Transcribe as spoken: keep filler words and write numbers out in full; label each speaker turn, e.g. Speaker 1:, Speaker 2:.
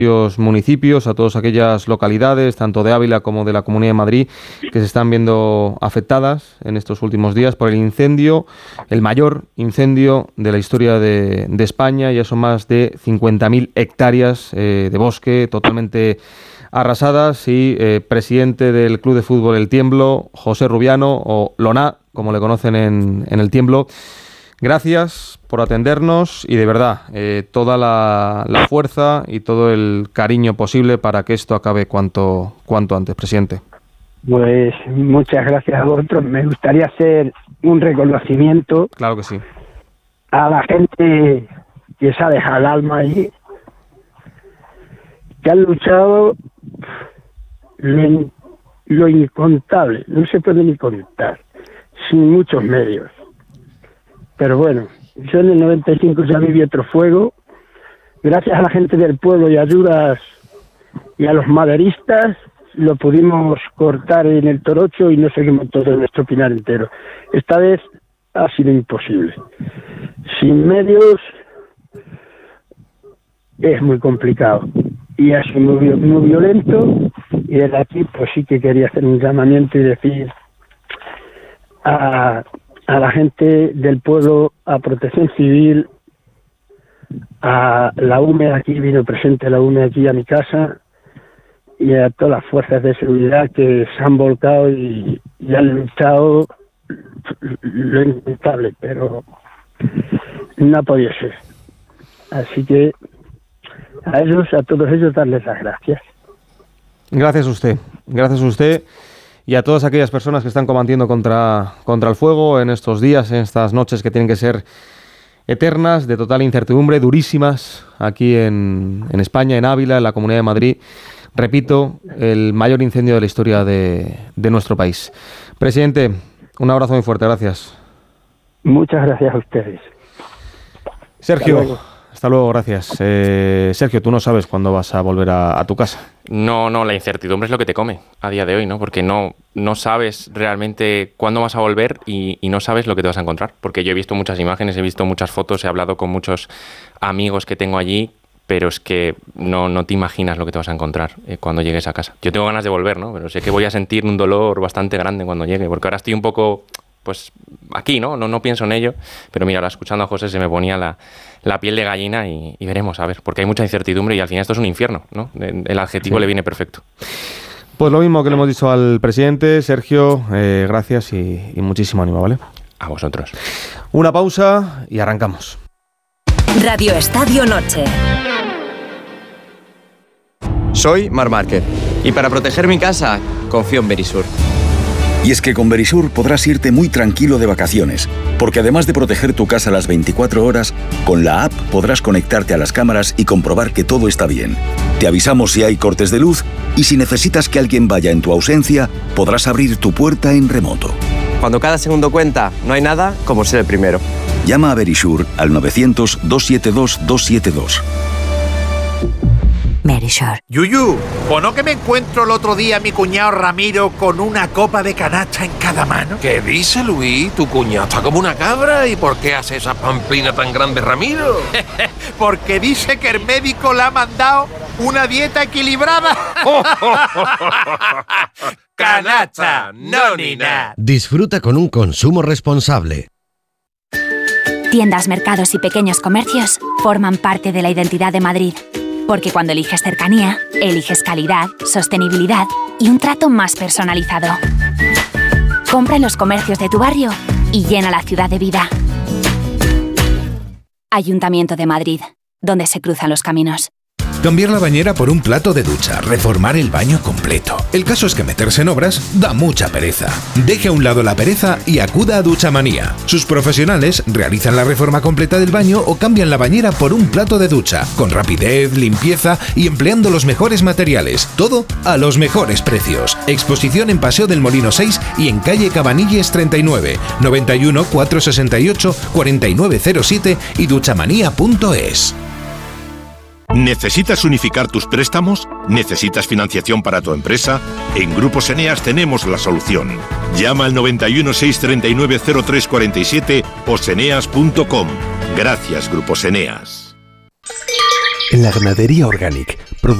Speaker 1: municipios, a todas aquellas localidades, tanto de Ávila como de la Comunidad de Madrid, que se están viendo afectadas en estos últimos días por el incendio, el mayor incendio de la historia de, de España. Ya son más de cincuenta mil hectáreas eh, de bosque totalmente arrasadas. Y eh, presidente del Club de Fútbol El Tiemblo, José Rubiano, o Loná, como le conocen en, en El Tiemblo, gracias por atendernos y de verdad eh, toda la, la fuerza y todo el cariño posible para que esto acabe cuanto, cuanto antes, presidente.
Speaker 2: Pues muchas gracias a vosotros. Me gustaría hacer un reconocimiento.
Speaker 1: Claro que sí.
Speaker 2: A la gente que se ha dejado el alma allí, que han luchado lo, lo incontable, no se puede ni contar, sin muchos medios. Pero bueno, yo en el noventa y cinco ya viví otro fuego. Gracias a la gente del pueblo y ayudas y a los maderistas lo pudimos cortar en el Torocho y no seguimos todo nuestro pinar entero. Esta vez ha sido imposible. Sin medios es muy complicado y ha sido muy, muy violento, y desde aquí pues sí que quería hacer un llamamiento y decir a... a la gente del pueblo, a Protección Civil, a la U M E, aquí vino presente la U M E aquí a mi casa, y a todas las fuerzas de seguridad que se han volcado y, y han luchado lo intentable, pero no ha podido ser. Así que a ellos, a todos ellos, darles las gracias.
Speaker 1: Gracias a usted, gracias a usted. Y a todas aquellas personas que están combatiendo contra, contra el fuego en estos días, en estas noches que tienen que ser eternas, de total incertidumbre, durísimas, aquí en, en España, en Ávila, en la Comunidad de Madrid. Repito, el mayor incendio de la historia de, de nuestro país. Presidente, un abrazo muy fuerte, gracias.
Speaker 2: Muchas gracias a ustedes.
Speaker 1: Sergio, hasta luego, hasta luego gracias. Eh, Sergio, tú no sabes cuándo vas a volver a, a tu casa.
Speaker 3: No, no, la incertidumbre es lo que te come a día de hoy, ¿no? Porque no, no sabes realmente cuándo vas a volver y, y no sabes lo que te vas a encontrar. Porque yo he visto muchas imágenes, he visto muchas fotos, he hablado con muchos amigos que tengo allí, pero es que no, no te imaginas lo que te vas a encontrar eh, cuando llegues a casa. Yo tengo ganas de volver, ¿no? Pero sé que voy a sentir un dolor bastante grande cuando llegue, porque ahora estoy un poco, pues, aquí, ¿no? No, no pienso en ello, pero mira, ahora escuchando a José se me ponía la, la piel de gallina y, y veremos, a ver, porque hay mucha incertidumbre y al final esto es un infierno, ¿no? El adjetivo sí. Le viene perfecto.
Speaker 1: Pues lo mismo que le hemos dicho al presidente, Sergio, eh, gracias y, y muchísimo ánimo, ¿vale?
Speaker 3: A vosotros.
Speaker 1: Una pausa y arrancamos.
Speaker 4: Radio Estadio Noche.
Speaker 5: Soy Marc Márquez y para proteger mi casa confío en Verisur.
Speaker 6: Y es que con Verisur podrás irte muy tranquilo de vacaciones, porque además de proteger tu casa las veinticuatro horas, con la app podrás conectarte a las cámaras y comprobar que todo está bien. Te avisamos si hay cortes de luz y si necesitas que alguien vaya en tu ausencia, podrás abrir tu puerta en remoto.
Speaker 5: Cuando cada segundo cuenta, no hay nada como ser el primero.
Speaker 6: Llama a Verisur al novecientos, doscientos setenta y dos, doscientos setenta y dos.
Speaker 4: Verisur.
Speaker 7: Yuyu, ¿o no que me encuentro el otro día a mi cuñado Ramiro con una copa de canacha en cada mano?
Speaker 8: ¿Qué dice, Luis? Tu cuñado está como una cabra. ¿Y por qué hace esa pamplina tan grande, Ramiro?
Speaker 7: Porque dice que el médico le ha mandado una dieta equilibrada. Canacha, no ni nada.
Speaker 9: Disfruta con un consumo responsable.
Speaker 4: Tiendas, mercados y pequeños comercios forman parte de la identidad de Madrid. Porque cuando eliges cercanía, eliges calidad, sostenibilidad y un trato más personalizado. Compra en los comercios de tu barrio y llena la ciudad de vida. Ayuntamiento de Madrid, donde se cruzan los caminos.
Speaker 10: Cambiar la bañera por un plato de ducha, reformar el baño completo. El caso es que meterse en obras da mucha pereza. Deje a un lado la pereza y acuda a Duchamanía. Sus profesionales realizan la reforma completa del baño o cambian la bañera por un plato de ducha, con rapidez, limpieza y empleando los mejores materiales. Todo a los mejores precios. Exposición en Paseo del Molino seis y en calle Cabanilles treinta y nueve, noventa y uno, cuatrocientos sesenta y ocho, cuarenta y nueve cero siete y duchamanía punto es.
Speaker 11: ¿Necesitas unificar tus préstamos? ¿Necesitas financiación para tu empresa? En Grupos Eneas tenemos la solución. Llama al noventa y uno, seiscientos treinta y nueve, cero tres cuarenta y siete o seneas punto com. Gracias, Grupos Eneas.
Speaker 12: En la ganadería Organic